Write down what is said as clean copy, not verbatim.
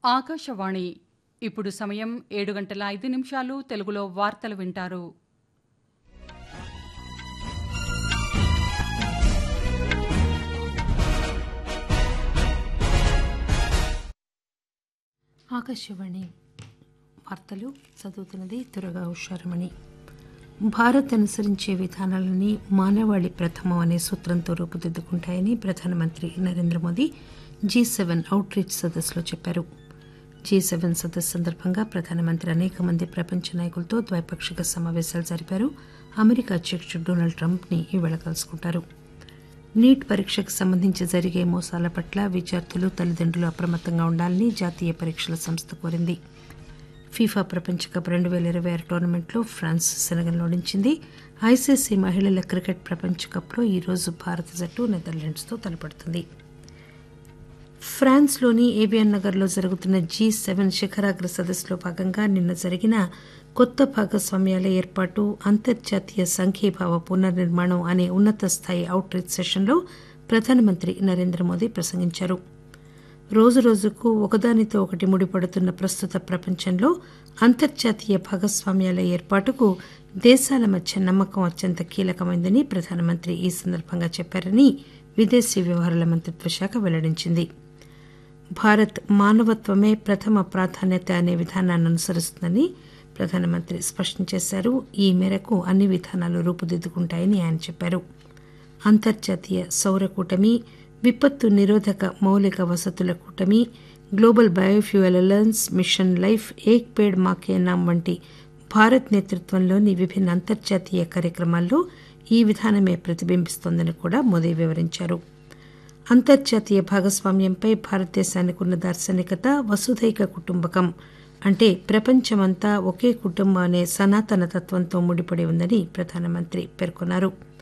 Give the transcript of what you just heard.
ఆకాశవాణి ఇప్పుడు సమయం 7:05 తెలుగులో వార్తలు వింటారు. ఆకాశవాణి వార్తలు చదువుతున్నది దుర్గా ఉషారమణి. భారత్ అనుసరించే విధానాలన్నీ మానవాళి ప్రథమం అనే సూత్రంతో రూపుదిద్దుకుంటాయని ప్రధానమంత్రి Narendra Modi G7 out reach సదస్సులో చెప్పారు. G7 సదస్సు సందర్భంగా ప్రధానమంత్రి అనేక మంది ప్రపంచ నాయకులతో ద్వైపాక్షిక సమావేశాలు జరిపారు. అమెరికా అధ్యక్షుడు డొనాల్డ్ ట్రంప్ ని ఈవేళ కలుసుకుంటారు. నీట్ పరీక్షకు సంబంధించి జరిగే మోసాల పట్ల విద్యార్థులు తల్లిదండ్రులు అప్రమత్తంగా ఉండాలని జాతీయ పరీక్షల సంస్థ కోరింది. ఫీఫా ప్రపంచ కప్ 2026 టోర్నమెంట్లో ఫ్రాన్స్ సెనెగల్ను ఓడించింది. ఐసీసీ మహిళల క్రికెట్ ప్రపంచ కప్లో ఈరోజు భారత జట్టు నెదర్లాండ్స్తో తలపడుతుంది. ఫ్రాన్స్లోని ఏవియాన్ నగర్లో జరుగుతున్న G7 శిఖరాగ్ర సదస్సులో భాగంగా నిన్న జరిగిన కొత్త భాగస్వామ్యాల ఏర్పాటు, అంతర్జాతీయ సంఘీభావ పునర్నిర్మాణం అనే ఉన్నత స్థాయి అవుట్ రీచ్ సెషన్లో ప్రధానమంత్రి నరేంద్ర మోదీ ప్రసంగించారు. రోజురోజుకు ఒకదానితో ఒకటి ముడిపడుతున్న ప్రస్తుత ప్రపంచంలో అంతర్జాతీయ భాగస్వామ్యాల ఏర్పాటుకు దేశాల మధ్య నమ్మకం అత్యంత కీలకమైందని ప్రధానమంత్రి ఈ సందర్భంగా చెప్పారని విదేశీ వ్యవహారాల మంత్రిత్వ శాఖ వెల్లడించింది. భారత్ మానవత్వమే ప్రథమ ప్రాధాన్యత అనే విధానాన్ని అనుసరిస్తుందని ప్రధానమంత్రి స్పష్టం చేశారు. ఈ మేరకు అన్ని విధానాలు రూపుదిద్దుకుంటాయని ఆయన చెప్పారు. అంతర్జాతీయ సౌర కూటమి, విపత్తు నిరోధక మౌలిక వసతుల కూటమి, global biofuel alliance, mission life, ఏక్ పేడ్ మా కే నామ్ వంటి భారత్ నేతృత్వంలోని విభిన్న అంతర్జాతీయ కార్యక్రమాల్లో ఈ విధానమే ప్రతిబింబిస్తోందని కూడా మోదీ వివరించారు. అంతర్జాతీయ భాగస్వామ్యంపై భారతదేశానికి ఉన్న దార్శనికత వసుధైక కుటుంబకం అంటే ప్రపంచమంతా ఒకే కుటుంబం అనే సనాతన తత్వంతో ముడిపడి ఉందని ప్రధానమంత్రి పేర్కొన్నారు.